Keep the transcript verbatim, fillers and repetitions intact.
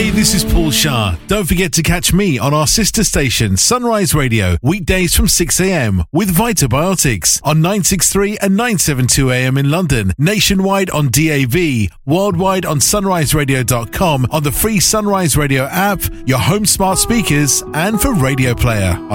Hey, this is Paul Shah. Don't forget to catch me on our sister station, Sunrise Radio, weekdays from six a.m. with Vitabiotics on nine sixty-three and nine seventy-two a m in London, nationwide on D A B, worldwide on sunrise radio dot com, on the free Sunrise Radio app, your home smart speakers, and for Radio Player.